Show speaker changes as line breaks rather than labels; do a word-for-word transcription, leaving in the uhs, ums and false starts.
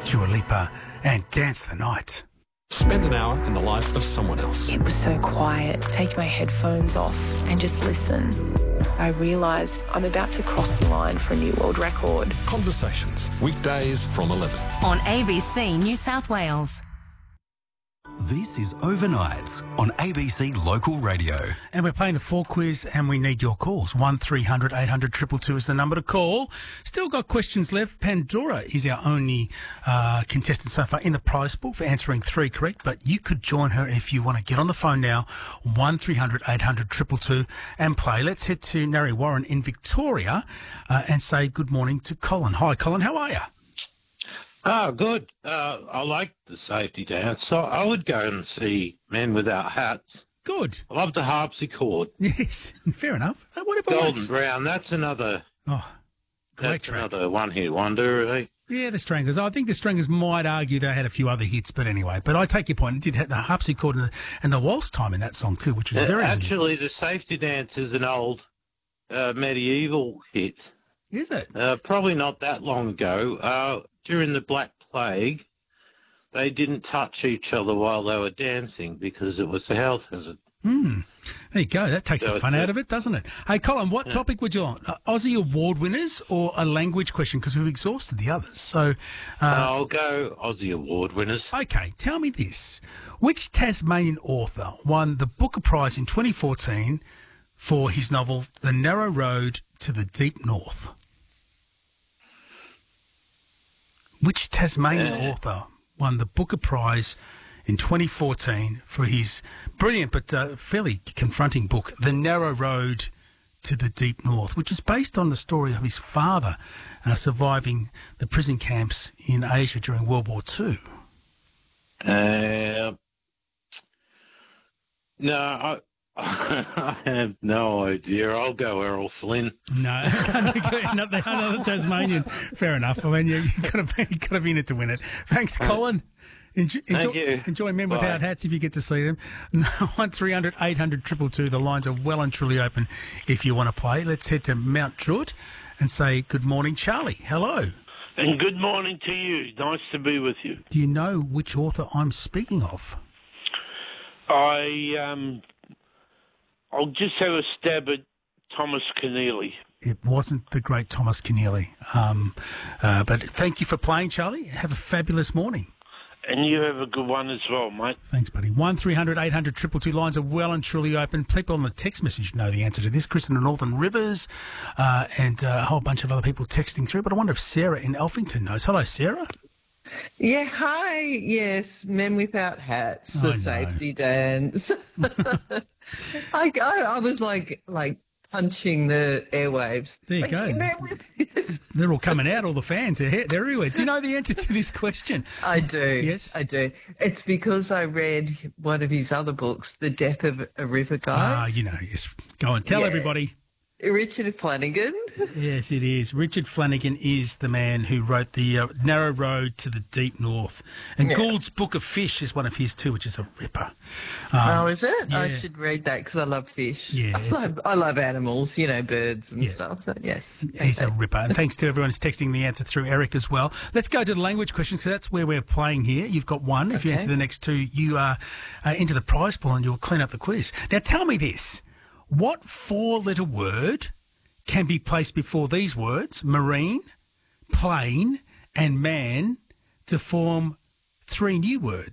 Dua Lipa and Dance the Night.
Spend an hour in the life of someone else.
It was so quiet. Take my headphones off and just listen. I realised I'm about to cross the line for a new world record.
Conversations, weekdays from eleven.
On A B C New South Wales.
This is Overnights on A B C Local Radio.
And we're playing the Four Quiz and we need your calls. one three hundred eight hundred two two two is the number to call. Still got questions left. Pandora is our only uh, contestant so far in the prize pool for answering three correct, but you could join her if you want to get on the phone now. one three hundred eight hundred two two two and play. Let's head to Narre Warren in Victoria uh, and say good morning to Colin. Hi, Colin. How are you?
Oh, good. Uh, I like the safety dance, so I would go and see Men Without Hats.
Good.
I love the harpsichord.
Yes, fair enough. Uh, Whatever
Golden
works.
Brown, that's another,
Oh, great
that's
track.
another one-hit wonder. Eh?
Yeah, the Stranglers. I think the Stranglers might argue they had a few other hits, but anyway. But I take your point. It did have the harpsichord and the, and the waltz time in that song too, which was
Uh,
very
Actually, the safety dance is an old uh, medieval hit.
Is it?
Uh, probably not that long ago. Uh, during the Black Plague, they didn't touch each other while they were dancing because it was a health hazard.
Hmm. There you go. That takes
So
the fun
it's-
out of it, doesn't it? Hey, Colin, what topic would you like? Uh, Aussie award winners or a language question? Because we've exhausted the others. So, uh,
I'll go Aussie Award winners.
okay, tell me this. Which Tasmanian author won the Booker Prize in twenty fourteen for his novel The Narrow Road to the Deep North? Which Tasmanian
Uh.
author won the Booker Prize in twenty fourteen for his brilliant but uh, fairly confronting book, The Narrow Road to the Deep North, which is based on the story of his father uh, surviving the prison camps in Asia during World War Two?
Uh, no, I, I have no idea. I'll go Errol Flynn.
No, another, another Tasmanian. Fair enough. I mean, you, you got to be, got to be in it to win it. Thanks, Colin. Enjoy,
Thank
enjoy,
you.
enjoy Men
Bye.
Without Hats if you get to see them. one three hundred eight hundred two two two. The lines are well and truly open if you want to play. Let's head to Mount Druitt and say good morning, Charlie. Hello.
And good morning to you. Nice to be with you.
Do you know which author I'm speaking of?
I um, I'll just have a stab at Thomas Keneally.
It wasn't the great Thomas Keneally. Um, uh, but thank you for playing, Charlie. Have a fabulous morning.
And you have a good one as well, mate.
Thanks, buddy. one three hundred eight hundred two two two. Lines are well and truly open. People on the text message know the answer to this. Kristen in Northern Rivers uh, and uh, a whole bunch of other people texting through. But I wonder if Sarah in Elphington knows. Hello, Sarah.
Yeah, hi. Yes, Men Without Hats,
I
the
know.
safety dance. I, I, I was like, like punching the airwaves.
There you
Like,
go.
Men with-
They're all coming out, all the fans. They're, they're everywhere. Do you know the answer to this question?
I do.
Yes?
I do. It's because I read one of his other books, The Death of a River Guy.
Ah, you know, yes. Go on, tell
Yeah.
everybody.
Richard Flanagan.
Yes, it is. Richard Flanagan is the man who wrote the uh, Narrow Road to the Deep North. And
Yeah.
Gould's Book of Fish is one of his too, which is a ripper. Um,
Oh, is it? I
yeah.
should read that because I love fish.
Yeah,
I
it's-
love, I love animals, you know, birds and
Yeah.
stuff. So, yes.
He's a
Okay.
ripper. And thanks to everyone who's texting the answer through Eric as well. Let's go to the language questions, because that's where we're playing here. You've got one. If you
Okay.
answer the next two, you are uh, into the prize pool and you'll clean up the quiz. Now, tell me this. What four-letter word can be placed before these words, marine, plane, and man, to form three new words?